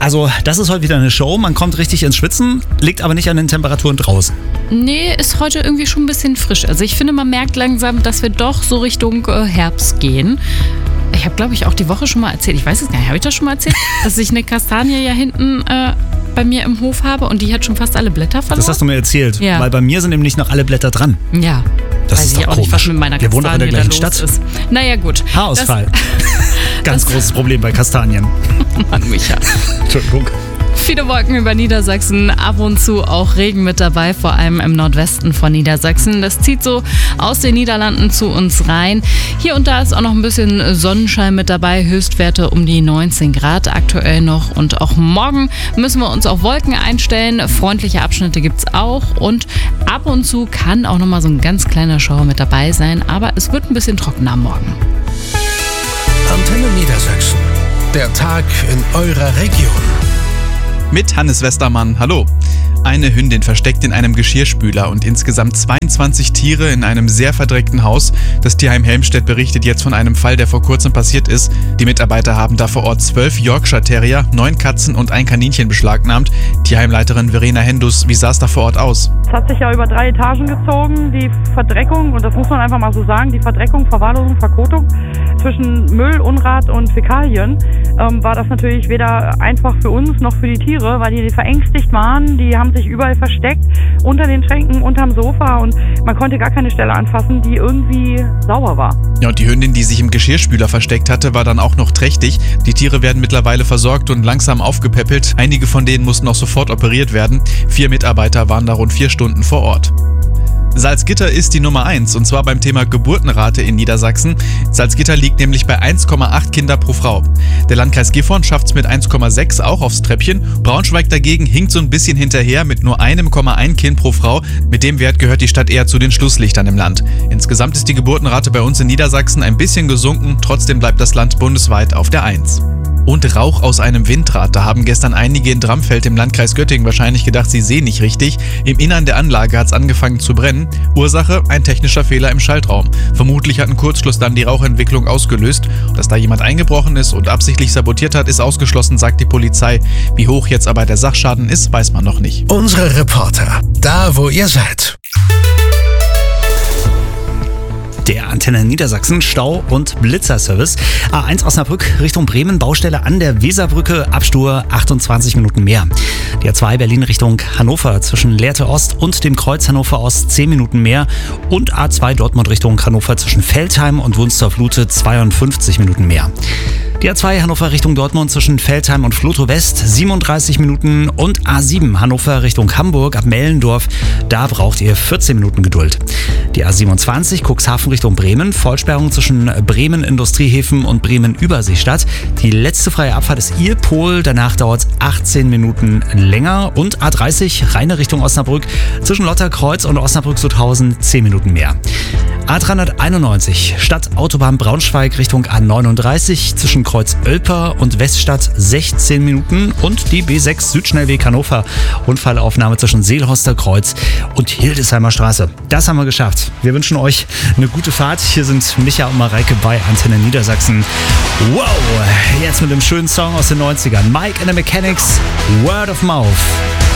Also das ist heute wieder eine Show, man kommt richtig ins Schwitzen, liegt aber nicht an den Temperaturen draußen. Nee, ist heute irgendwie schon ein bisschen frisch. Also ich finde, man merkt langsam, dass wir doch so Richtung Herbst gehen. Ich habe, glaube ich, auch die Woche schon mal erzählt, ich weiß es gar nicht, habe ich das schon mal erzählt, dass ich eine Kastanie ja hinten bei mir im Hof habe und die hat schon fast alle Blätter verloren? Das hast du mir erzählt, ja. Weil bei mir sind nämlich noch alle Blätter dran. Ja. Das weiß ist ich doch auch komisch. nicht, was mit meiner Wir wohnen auch in der Kastanie gleichen da los Stadt. ist. Naja, gut. Haarausfall. Ganz großes Problem bei Kastanien. Mann, Micha. Entschuldigung. Viele Wolken über Niedersachsen, ab und zu auch Regen mit dabei, vor allem im Nordwesten von Niedersachsen. Das zieht so aus den Niederlanden zu uns rein. Hier und da ist auch noch ein bisschen Sonnenschein mit dabei, Höchstwerte um die 19 Grad aktuell noch. Und auch morgen müssen wir uns auf Wolken einstellen. Freundliche Abschnitte gibt es auch und ab und zu kann auch noch mal so ein ganz kleiner Schauer mit dabei sein. Aber es wird ein bisschen trockener am Morgen. Antenne Niedersachsen. Der Tag in eurer Region. Mit Hannes Westermann, hallo. Eine Hündin versteckt in einem Geschirrspüler und insgesamt 22 Tiere in einem sehr verdreckten Haus. Das Tierheim Helmstedt berichtet jetzt von einem Fall, der vor kurzem passiert ist. Die Mitarbeiter haben da vor Ort 12 Yorkshire Terrier, 9 Katzen und ein Kaninchen beschlagnahmt. Tierheimleiterin Verena Hendus, wie sah es da vor Ort aus? Es hat sich ja über 3 Etagen gezogen, die Verdreckung, und das muss man einfach mal so sagen, die Verdreckung, Verwahrlosung, Verkotung zwischen Müll, Unrat und Fäkalien, war das natürlich weder einfach für uns noch für die Tiere, weil die verängstigt waren, die haben sich überall versteckt, unter den Schränken, unterm Sofa, und man konnte gar keine Stelle anfassen, die irgendwie sauber war. Ja, und die Hündin, die sich im Geschirrspüler versteckt hatte, war dann auch noch trächtig. Die Tiere werden mittlerweile versorgt und langsam aufgepäppelt. Einige von denen mussten auch sofort operiert werden. 4 Mitarbeiter waren da rund 4 Stunden vor Ort. Salzgitter ist die Nummer 1, und zwar beim Thema Geburtenrate in Niedersachsen. Salzgitter liegt nämlich bei 1,8 Kinder pro Frau. Der Landkreis Gifhorn schafft es mit 1,6 auch aufs Treppchen. Braunschweig dagegen hinkt so ein bisschen hinterher mit nur 1,1 Kind pro Frau. Mit dem Wert gehört die Stadt eher zu den Schlusslichtern im Land. Insgesamt ist die Geburtenrate bei uns in Niedersachsen ein bisschen gesunken, trotzdem bleibt das Land bundesweit auf der 1. Und Rauch aus einem Windrad. Da haben gestern einige in Dramfeld im Landkreis Göttingen wahrscheinlich gedacht, sie sehen nicht richtig. Im Innern der Anlage hat es angefangen zu brennen. Ursache? Ein technischer Fehler im Schaltraum. Vermutlich hat ein Kurzschluss dann die Rauchentwicklung ausgelöst. Dass da jemand eingebrochen ist und absichtlich sabotiert hat, ist ausgeschlossen, sagt die Polizei. Wie hoch jetzt aber der Sachschaden ist, weiß man noch nicht. Unsere Reporter, da wo ihr seid. Der Antenne Niedersachsen Stau- und Blitzerservice. A1 Osnabrück Richtung Bremen, Baustelle an der Weserbrücke, Abstur 28 Minuten mehr. Die A2 Berlin Richtung Hannover zwischen Lehrte Ost und dem Kreuz Hannover Ost 10 Minuten mehr. Und A2 Dortmund Richtung Hannover zwischen Veltheim und Wunstorf-Lute 52 Minuten mehr. Die A2 Hannover Richtung Dortmund zwischen Veltheim und Flotow West 37 Minuten und A7 Hannover Richtung Hamburg ab Mellendorf, da braucht ihr 14 Minuten Geduld. Die A27 Cuxhaven Richtung Bremen, Vollsperrung zwischen Bremen Industriehäfen und Bremen Überseestadt. Die letzte freie Abfahrt ist Irpol, danach dauert es 18 Minuten länger. Und A30 Rheine Richtung Osnabrück zwischen Lotterkreuz und Osnabrück-Sutthausen 10 Minuten mehr. A391 Stadtautobahn Braunschweig Richtung A39 zwischen Kreuz Oelper und Weststadt 16 Minuten und die B6 Südschnellweg Hannover Unfallaufnahme zwischen Seelhorster Kreuz und Hildesheimer Straße. Das haben wir geschafft. Wir wünschen euch eine gute Fahrt. Hier sind Micha und Mareike bei Antenne Niedersachsen. Wow, jetzt mit einem schönen Song aus den 90ern. Mike and the Mechanics, Word of Mouth.